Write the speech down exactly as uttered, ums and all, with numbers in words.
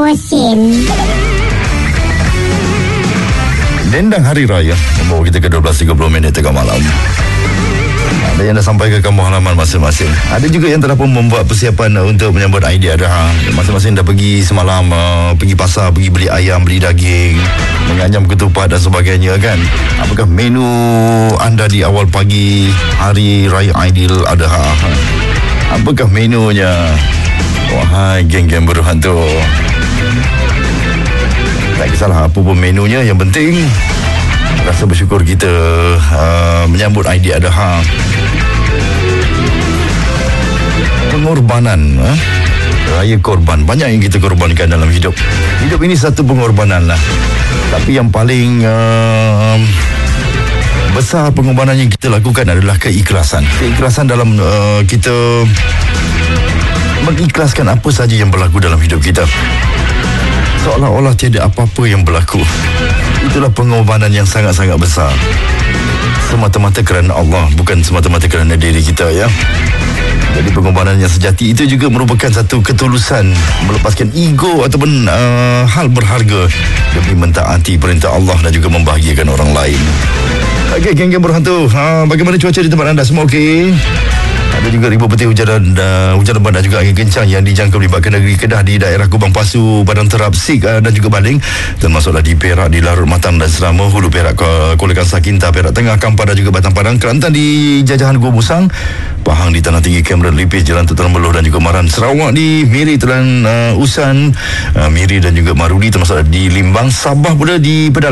Mohsin. Dendang Hari Raya membawa kita ke dua belas tiga puluh minit tengah malam. Ada yang dah sampai ke kampung halaman masing-masing. Ada juga yang telah pun membuat persiapan untuk menyambut Aidiladha. Masing-masing dah pergi semalam, uh, pergi pasar, pergi beli ayam, beli daging, menganyam ketupat dan sebagainya kan. Apakah menu anda di awal pagi Hari Raya Aidiladha? Apakah menunya? Wahai geng-geng berhantu, tak kisahlah apa pun menunya, yang penting rasa bersyukur kita uh, menyambut Aidiladha. Pengorbanan, eh? Raya korban. Banyak yang kita korbankan dalam hidup. Hidup ini satu pengorbanan lah. Tapi yang paling uh, besar pengorbanan yang kita lakukan adalah keikhlasan. Keikhlasan dalam uh, kita mengikhlaskan apa saja yang berlaku dalam hidup kita, seolah-olah tiada apa-apa yang berlaku. Itulah pengorbanan yang sangat-sangat besar, semata-mata kerana Allah, bukan semata-mata kerana diri kita, ya. Jadi pengorbanan yang sejati itu juga merupakan satu ketulusan, melepaskan ego ataupun uh, hal berharga demi mentaati perintah Allah dan juga membahagiakan orang lain. Okey, geng-geng berhantu, ha, bagaimana cuaca di tempat anda? Semua okey? Ada juga ribuan petir hujan dan uh, hujan lebat dan juga angin kencang yang dijangka melibatkan negeri Kedah di daerah Kubang Pasu, Padang Terap, Sik uh, dan juga Baling, termasuklah di Perak, di Larut Matang dan Serama, Hulu Perak, Kuala Kangsar, Kinta, Perak Tengah, Kampar dan juga Batang Padang, Kelantan di Jajahan Gua Musang, Pahang di Tanah Tinggi, Cameron, Lipis, Jalan Tuan Meluh dan juga Maran, Sarawak di Miri, Telan uh, Usan, uh, Miri dan juga Marudi, termasuklah di Limbang, Sabah pula di Pedal